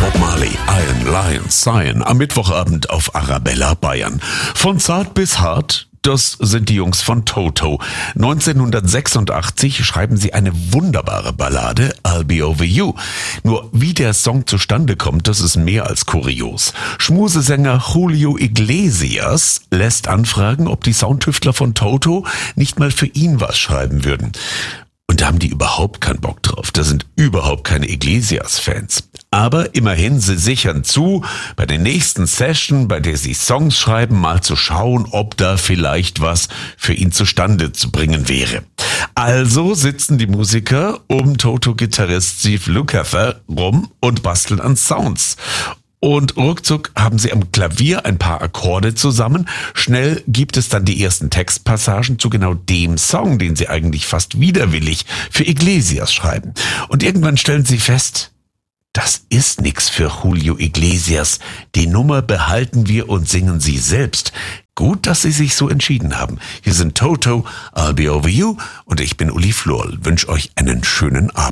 Bob Marley, Iron Lion Cyan, am Mittwochabend auf Arabella Bayern. Von zart bis hart, das sind die Jungs von Toto. 1986 schreiben sie eine wunderbare Ballade, I'll Be Over You. Nur wie der Song zustande kommt, das ist mehr als kurios. Schmusesänger Julio Iglesias lässt anfragen, ob die Soundtüftler von Toto nicht mal für ihn was schreiben würden. Und da haben die überhaupt keinen Bock drauf. Da sind überhaupt keine Iglesias-Fans. Aber immerhin, sie sichern zu, bei der nächsten Session, bei der sie Songs schreiben, mal zu schauen, ob da vielleicht was für ihn zustande zu bringen wäre. Also sitzen die Musiker um Toto-Gitarrist Steve Lukather rum und basteln an Sounds. Und ruckzuck haben sie am Klavier ein paar Akkorde zusammen. Schnell gibt es dann die ersten Textpassagen zu genau dem Song, den sie eigentlich fast widerwillig für Iglesias schreiben. Und irgendwann stellen sie fest, das ist nix für Julio Iglesias. Die Nummer behalten wir und singen sie selbst. Gut, dass sie sich so entschieden haben. Hier sind Toto, I'll Be Over You und ich bin Uli Florl. Wünsche euch einen schönen Abend.